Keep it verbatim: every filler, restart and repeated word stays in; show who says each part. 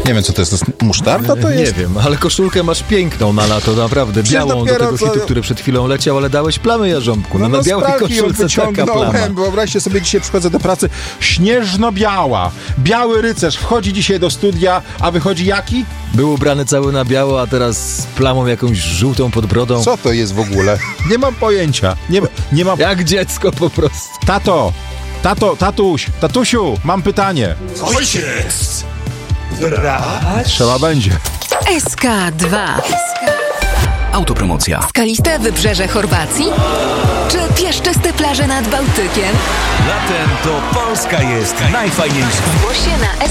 Speaker 1: Nie wiem, co to jest, to jest musztarda to jest?
Speaker 2: Nie wiem, ale koszulkę masz piękną na lato, naprawdę.
Speaker 1: Przecież
Speaker 2: Białą do
Speaker 1: dopiero
Speaker 2: tego
Speaker 1: co-
Speaker 2: hitu, który przed chwilą leciał, ale dałeś plamy, Jarząbku. No,
Speaker 1: No,
Speaker 2: na
Speaker 1: no z
Speaker 2: białej
Speaker 1: pralki ją
Speaker 2: koszulce taka plama.
Speaker 1: wyciągnąłem. Wyobraźcie sobie, dzisiaj przychodzę do pracy, śnieżno-biała. Biały rycerz wchodzi dzisiaj do studia, a wychodzi jaki?
Speaker 2: Był ubrany cały na biało, a teraz z plamą jakąś żółtą pod brodą.
Speaker 1: Co to jest w ogóle? Nie mam pojęcia. Nie, ma- nie mam...
Speaker 2: Jak dziecko po prostu.
Speaker 1: Tato, tato, tatuś, tatusiu, mam pytanie.
Speaker 3: Ojciec! Brać?
Speaker 1: Trzeba będzie.
Speaker 4: S K dwa.
Speaker 3: Autopromocja.
Speaker 4: Skaliste wybrzeże Chorwacji? Czy piaszczyste plaże nad Bałtykiem?
Speaker 3: Latem to Polska jest najfajniejsza.
Speaker 4: Zgłoś się na S